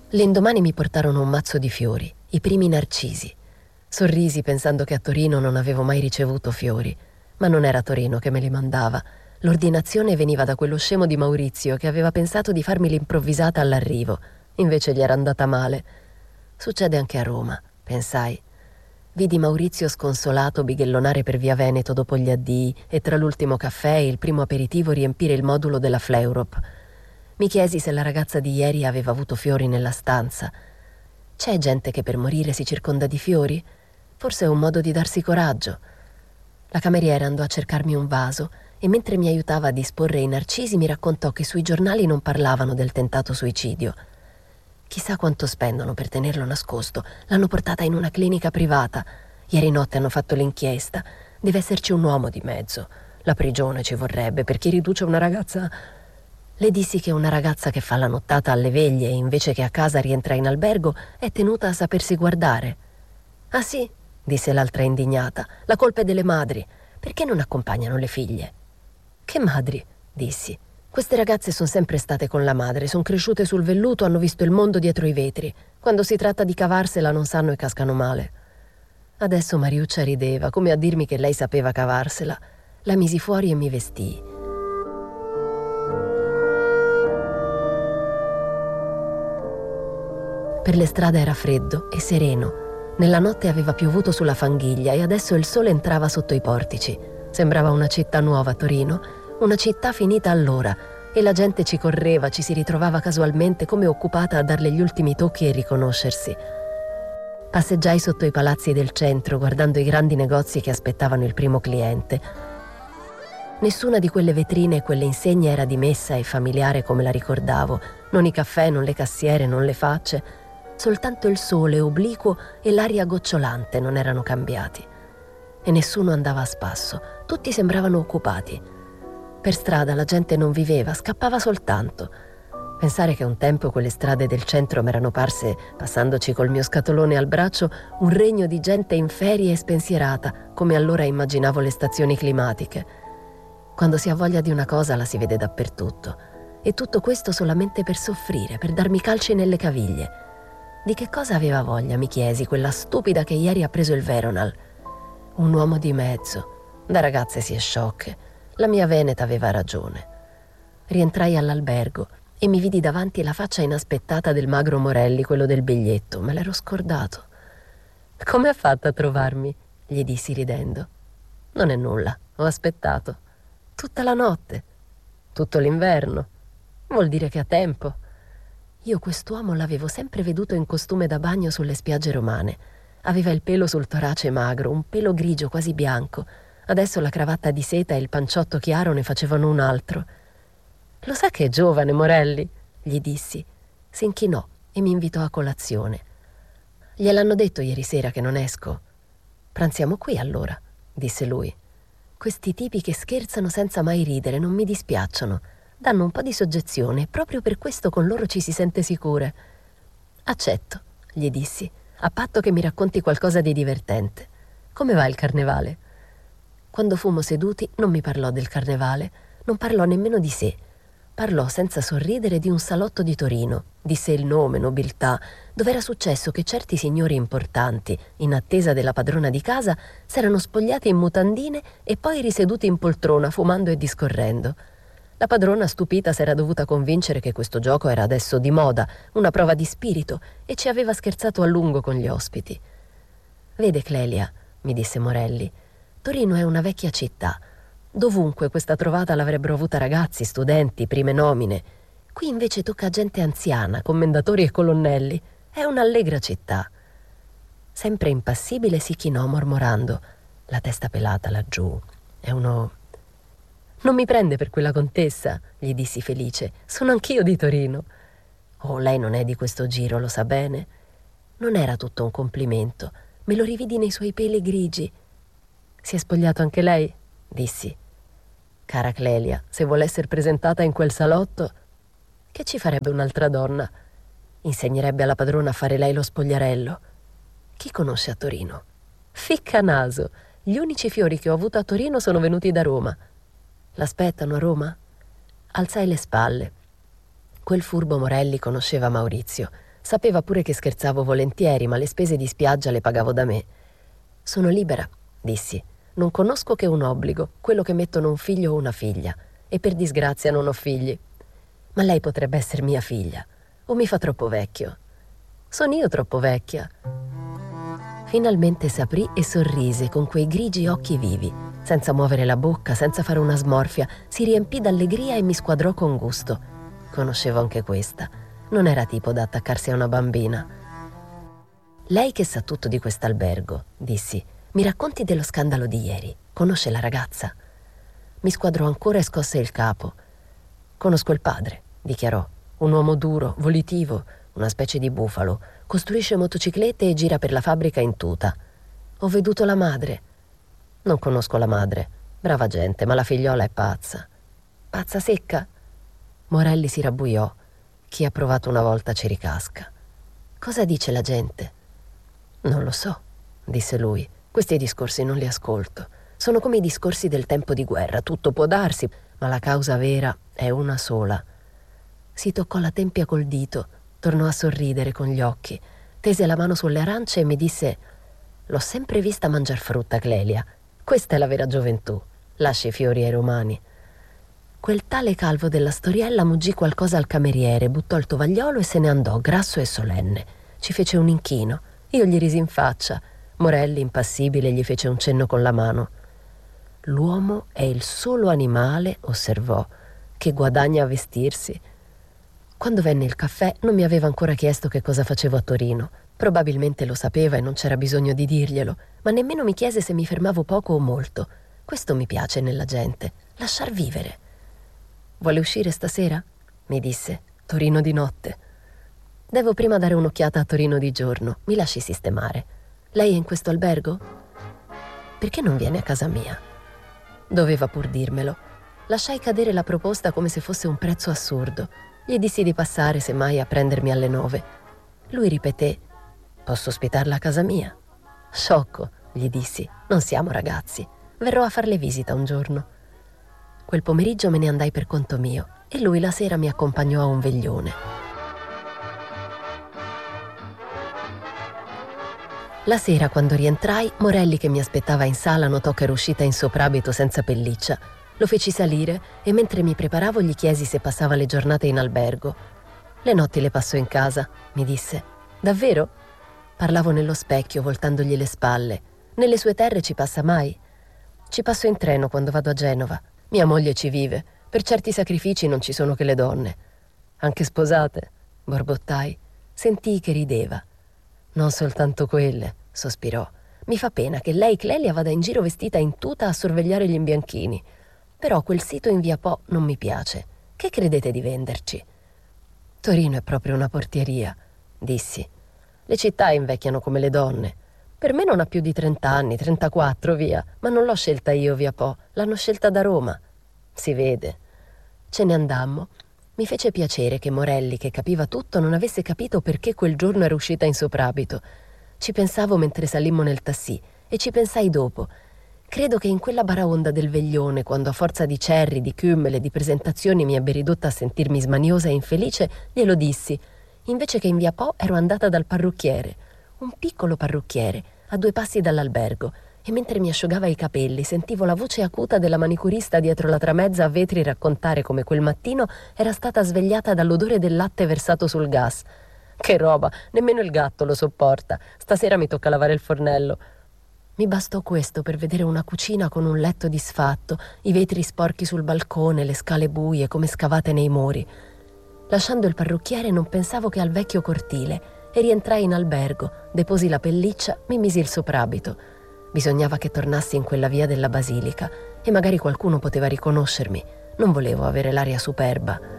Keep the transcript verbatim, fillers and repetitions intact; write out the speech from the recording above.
L'indomani mi portarono un mazzo di fiori, i primi narcisi. Sorrisi pensando che a Torino non avevo mai ricevuto fiori, ma non era Torino che me li mandava. L'ordinazione veniva da quello scemo di Maurizio che aveva pensato di farmi l'improvvisata all'arrivo, invece gli era andata male. Succede anche a Roma, pensai. Vidi Maurizio sconsolato bighellonare per via Veneto dopo gli addii e tra l'ultimo caffè e il primo aperitivo riempire il modulo della Fleurop. Mi chiesi se la ragazza di ieri aveva avuto fiori nella stanza. C'è gente che per morire si circonda di fiori? Forse è un modo di darsi coraggio. La cameriera andò a cercarmi un vaso e mentre mi aiutava a disporre i narcisi mi raccontò che sui giornali non parlavano del tentato suicidio. Chissà quanto spendono per tenerlo nascosto. L'hanno portata in una clinica privata. Ieri notte hanno fatto l'inchiesta. Deve esserci un uomo di mezzo. La prigione ci vorrebbe per chi riduce una ragazza. Le dissi che una ragazza che fa la nottata alle veglie invece che a casa rientra in albergo è tenuta a sapersi guardare. Ah sì, disse l'altra indignata, la colpa è delle madri. Perché non accompagnano le figlie? Che madri? Dissi. Queste ragazze sono sempre state con la madre, sono cresciute sul velluto, hanno visto il mondo dietro i vetri. Quando si tratta di cavarsela non sanno e cascano male. Adesso Mariuccia rideva, come a dirmi che lei sapeva cavarsela. La misi fuori e mi vestii. Per le strade era freddo e sereno. Nella notte aveva piovuto sulla fanghiglia e adesso il sole entrava sotto i portici. Sembrava una città nuova, Torino. Una città finita allora, e la gente ci correva, ci si ritrovava casualmente come occupata a darle gli ultimi tocchi e riconoscersi. Passeggiai sotto i palazzi del centro, guardando i grandi negozi che aspettavano il primo cliente. Nessuna di quelle vetrine e quelle insegne era dimessa e familiare come la ricordavo, non i caffè, non le cassiere, non le facce. Soltanto il sole obliquo e l'aria gocciolante non erano cambiati. E nessuno andava a spasso, tutti sembravano occupati. Per strada la gente non viveva, scappava soltanto. Pensare che un tempo quelle strade del centro m'erano parse, passandoci col mio scatolone al braccio, un regno di gente in ferie e spensierata, come allora immaginavo le stazioni climatiche. Quando si ha voglia di una cosa la si vede dappertutto. E tutto questo solamente per soffrire, per darmi calci nelle caviglie. Di che cosa aveva voglia, mi chiesi, quella stupida che ieri ha preso il Veronal? Un uomo di mezzo. Da ragazze si è sciocche. La mia veneta aveva ragione. Rientrai all'albergo e mi vidi davanti la faccia inaspettata del magro Morelli, quello del biglietto. Me l'ero scordato. «Come ha fatto a trovarmi?» gli dissi ridendo. «Non è nulla, ho aspettato. Tutta la notte. Tutto l'inverno. Vuol dire che ha tempo». Io quest'uomo l'avevo sempre veduto in costume da bagno sulle spiagge romane. Aveva il pelo sul torace magro, un pelo grigio quasi bianco. Adesso la cravatta di seta e il panciotto chiaro ne facevano un altro. «Lo sa che è giovane, Morelli?» gli dissi. Si inchinò e mi invitò a colazione. «Gliel'hanno detto ieri sera che non esco?» «Pranziamo qui allora», disse lui. «Questi tipi che scherzano senza mai ridere non mi dispiacciono. Danno un po' di soggezione e proprio per questo con loro ci si sente sicure». «Accetto», gli dissi, «a patto che mi racconti qualcosa di divertente. Come va il carnevale?» Quando fummo seduti non mi parlò del carnevale, non parlò nemmeno di sé. Parlò senza sorridere di un salotto di Torino, disse il nome, nobiltà, dove era successo che certi signori importanti, in attesa della padrona di casa, s'erano spogliati in mutandine e poi riseduti in poltrona fumando e discorrendo. La padrona, stupita, s'era dovuta convincere che questo gioco era adesso di moda, una prova di spirito, e ci aveva scherzato a lungo con gli ospiti. «Vede, Clelia», mi disse Morelli, «Torino è una vecchia città. Dovunque questa trovata l'avrebbero avuta ragazzi, studenti, prime nomine. Qui invece tocca a gente anziana, commendatori e colonnelli. È un'allegra città». Sempre impassibile si chinò mormorando, la testa pelata laggiù. «È uno...» «Non mi prende per quella contessa», gli dissi felice. «Sono anch'io di Torino». «Oh, lei non è di questo giro, lo sa bene». Non era tutto un complimento. Me lo rividi nei suoi peli grigi. «Si è spogliato anche lei?» dissi. «Cara Clelia, se vuole essere presentata in quel salotto, che ci farebbe un'altra donna? Insegnerebbe alla padrona a fare lei lo spogliarello. Chi conosce a Torino?» «Ficca naso, gli unici fiori che ho avuto a Torino sono venuti da Roma». «L'aspettano a Roma?» Alzai le spalle. Quel furbo Morelli conosceva Maurizio. Sapeva pure che scherzavo volentieri, ma le spese di spiaggia le pagavo da me. «Sono libera», dissi. «Non conosco che un obbligo, quello che mettono un figlio o una figlia. E per disgrazia non ho figli. Ma lei potrebbe essere mia figlia. O mi fa troppo vecchio?» «Sono io troppo vecchia». Finalmente s'aprì e sorrise con quei grigi occhi vivi. Senza muovere la bocca, senza fare una smorfia, si riempì d'allegria e mi squadrò con gusto. Conoscevo anche questa. Non era tipo da attaccarsi a una bambina. «Lei che sa tutto di quest'albergo», dissi, «mi racconti dello scandalo di ieri. Conosce la ragazza?» Mi squadrò ancora e scosse il capo. «Conosco il padre», dichiarò. «Un uomo duro, volitivo, una specie di bufalo. Costruisce motociclette e gira per la fabbrica in tuta. Ho veduto la madre». «Non conosco la madre. Brava gente, ma la figliola è pazza». «Pazza secca?» Morelli si rabbuiò. «Chi ha provato una volta ci ricasca». «Cosa dice la gente?» «Non lo so», disse lui. «Questi discorsi non li ascolto. Sono come i discorsi del tempo di guerra. Tutto può darsi, ma la causa vera è una sola». Si toccò la tempia col dito, tornò a sorridere con gli occhi, tese la mano sulle arance e mi disse: «L'ho sempre vista mangiar frutta, Clelia. Questa è la vera gioventù. Lasci i fiori ai romani». Quel tale calvo della storiella muggì qualcosa al cameriere, buttò il tovagliolo e se ne andò, grasso e solenne. Ci fece un inchino. Io gli risi in faccia. Morelli, impassibile, gli fece un cenno con la mano. «L'uomo è il solo animale», osservò, «che guadagna a vestirsi». Quando venne il caffè non mi aveva ancora chiesto che cosa facevo a Torino. Probabilmente lo sapeva e non c'era bisogno di dirglielo, ma nemmeno mi chiese se mi fermavo poco o molto. Questo mi piace nella gente, lasciar vivere. «Vuole uscire stasera?» mi disse. «Torino di notte». «Devo prima dare un'occhiata a Torino di giorno. Mi lasci sistemare. Lei è in questo albergo?» «Perché non viene a casa mia?» Doveva pur dirmelo. Lasciai cadere la proposta come se fosse un prezzo assurdo. Gli dissi di passare, semmai, a prendermi alle nove. Lui ripeté: «Posso ospitarla a casa mia?» «Sciocco», gli dissi, «non siamo ragazzi. Verrò a farle visita un giorno». Quel pomeriggio me ne andai per conto mio e lui la sera mi accompagnò a un veglione. La sera, quando rientrai, Morelli, che mi aspettava in sala, notò che ero uscita in soprabito senza pelliccia. Lo feci salire e mentre mi preparavo gli chiesi se passava le giornate in albergo. «Le notti le passo in casa», mi disse. «Davvero?» Parlavo nello specchio, voltandogli le spalle. «Nelle sue terre ci passa mai?» «Ci passo in treno quando vado a Genova. Mia moglie ci vive. Per certi sacrifici non ci sono che le donne». «Anche sposate?» borbottai. Sentii che rideva. «Non soltanto quelle», sospirò. «Mi fa pena che lei, Clelia, vada in giro vestita in tuta a sorvegliare gli imbianchini. Però quel sito in via Po non mi piace. Che credete di venderci?» «Torino è proprio una portieria», dissi. «Le città invecchiano come le donne. Per me non ha più di trent'anni, trentaquattro, via, ma non l'ho scelta io via Po, l'hanno scelta da Roma. Si vede». Ce ne andammo. Mi fece piacere che Morelli, che capiva tutto, non avesse capito perché quel giorno ero uscita in soprabito. Ci pensavo mentre salimmo nel tassì e ci pensai dopo. Credo che in quella baraonda del veglione, quando a forza di cerri, di kümmel e di presentazioni mi ebbe ridotta a sentirmi smaniosa e infelice, glielo dissi. Invece che in via Po ero andata dal parrucchiere, un piccolo parrucchiere, a due passi dall'albergo, e mentre mi asciugava i capelli sentivo la voce acuta della manicurista dietro la tramezza a vetri raccontare come quel mattino era stata svegliata dall'odore del latte versato sul gas. «Che roba, nemmeno il gatto lo sopporta. Stasera mi tocca lavare il fornello». Mi bastò questo per vedere una cucina con un letto disfatto, i vetri sporchi sul balcone, le scale buie come scavate nei muri. Lasciando il parrucchiere non pensavo che al vecchio cortile e rientrai in albergo, deposi la pelliccia, mi misi il soprabito. Bisognava che tornassi in quella via della Basilica e magari qualcuno poteva riconoscermi. Non volevo avere l'aria superba.